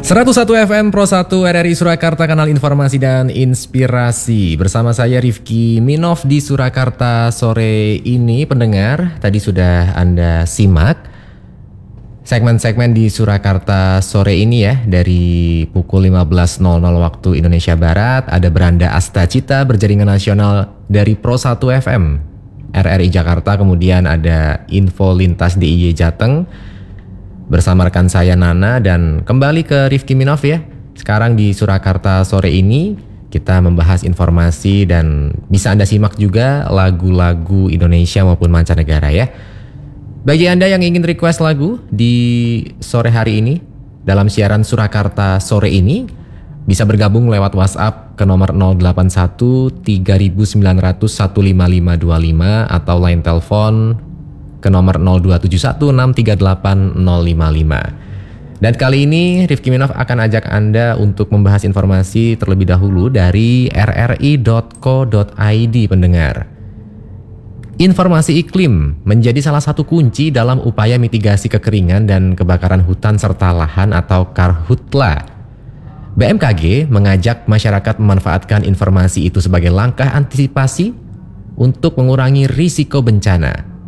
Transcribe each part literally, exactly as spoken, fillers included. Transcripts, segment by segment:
seratus satu F M Pro satu R R I Surakarta, kanal informasi dan inspirasi. Bersama saya Rifki Minov di Surakarta sore ini. Pendengar, tadi sudah Anda simak segmen-segmen di Surakarta sore ini ya. Dari pukul lima belas waktu Indonesia Barat, ada Beranda Astacita berjaringan nasional dari Pro satu F M R R I Jakarta. Kemudian ada info lintas D I Y Jateng bersama rekan saya Nana, dan kembali ke Rifki Minov ya. Sekarang di Surakarta sore ini kita membahas informasi dan bisa Anda simak juga lagu-lagu Indonesia maupun mancanegara ya. Bagi Anda yang ingin request lagu di sore hari ini dalam siaran Surakarta sore ini, bisa bergabung lewat WhatsApp ke nomor nol delapan satu tiga sembilan nol nol satu lima lima dua lima atau line telepon ke nomor nol dua tujuh satu enam tiga delapan nol lima lima. Dan kali ini Rifki Minov akan ajak Anda untuk membahas informasi terlebih dahulu dari r r i dot co dot i d, pendengar. Informasi iklim menjadi salah satu kunci dalam upaya mitigasi kekeringan dan kebakaran hutan serta lahan atau Karhutla. B M K G mengajak masyarakat memanfaatkan informasi itu sebagai langkah antisipasi untuk mengurangi risiko bencana.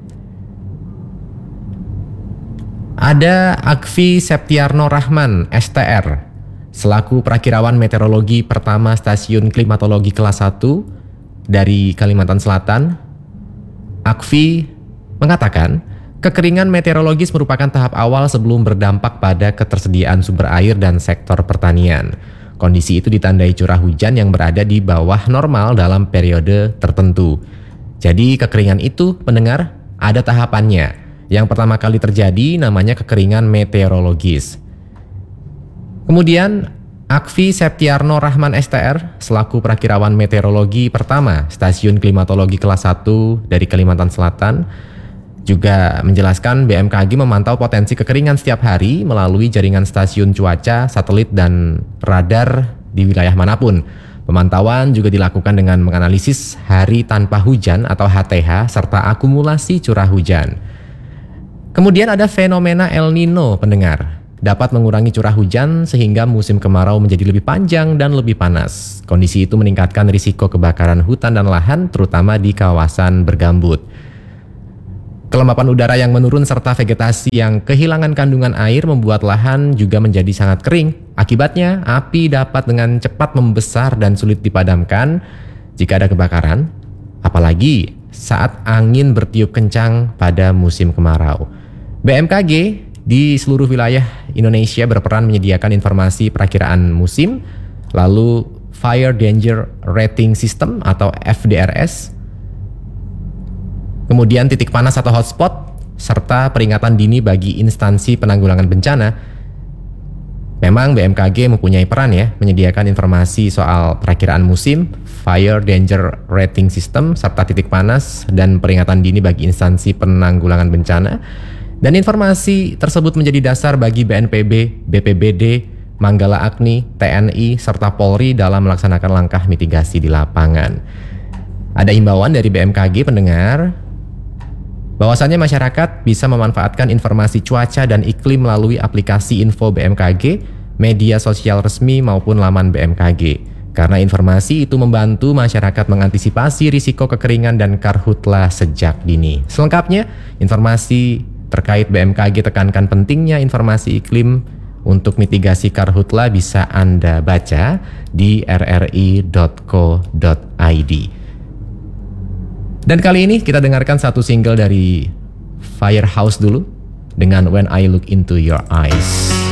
Ada Akfi Septiarno Rahman, S T R, selaku Prakirawan Meteorologi Pertama Stasiun Klimatologi Kelas satu dari Kalimantan Selatan. Akfi mengatakan, kekeringan meteorologis merupakan tahap awal sebelum berdampak pada ketersediaan sumber air dan sektor pertanian. Kondisi itu ditandai curah hujan yang berada di bawah normal dalam periode tertentu. Jadi kekeringan itu, pendengar, ada tahapannya. Yang pertama kali terjadi namanya kekeringan meteorologis. Kemudian Akfi Septiarno Rahman S T R selaku Prakirawan Meteorologi Pertama Stasiun Klimatologi Kelas satu dari Kalimantan Selatan juga menjelaskan B M K G memantau potensi kekeringan setiap hari melalui jaringan stasiun cuaca, satelit, dan radar di wilayah manapun. Pemantauan juga dilakukan dengan menganalisis hari tanpa hujan atau H T H serta akumulasi curah hujan. Kemudian ada fenomena El Nino, pendengar. Dapat mengurangi curah hujan sehingga musim kemarau menjadi lebih panjang dan lebih panas. Kondisi itu meningkatkan risiko kebakaran hutan dan lahan, terutama di kawasan bergambut. Kelembapan udara yang menurun serta vegetasi yang kehilangan kandungan air membuat lahan juga menjadi sangat kering. Akibatnya, api dapat dengan cepat membesar dan sulit dipadamkan jika ada kebakaran, apalagi saat angin bertiup kencang pada musim kemarau. B M K G di seluruh wilayah Indonesia berperan menyediakan informasi perakiraan musim, lalu Fire Danger Rating System atau F D R S, kemudian titik panas atau hotspot, serta peringatan dini bagi instansi penanggulangan bencana. Memang B M K G mempunyai peran ya, menyediakan informasi soal perakiraan musim, Fire Danger Rating System, serta titik panas dan peringatan dini bagi instansi penanggulangan bencana. Dan informasi tersebut menjadi dasar bagi B N P B, B P B D, Manggala Agni, T N I, serta Polri dalam melaksanakan langkah mitigasi di lapangan. Ada himbauan dari B M K G, pendengar, bahwasannya masyarakat bisa memanfaatkan informasi cuaca dan iklim melalui aplikasi info B M K G, media sosial resmi maupun laman B M K G. Karena informasi itu membantu masyarakat mengantisipasi risiko kekeringan dan karhutla sejak dini. Selengkapnya, informasi terkait B M K G tekankan pentingnya informasi iklim untuk mitigasi karhutla bisa Anda baca di r r i dot co dot i d. Dan kali ini kita dengarkan satu single dari Firehouse dulu dengan When I Look Into Your Eyes.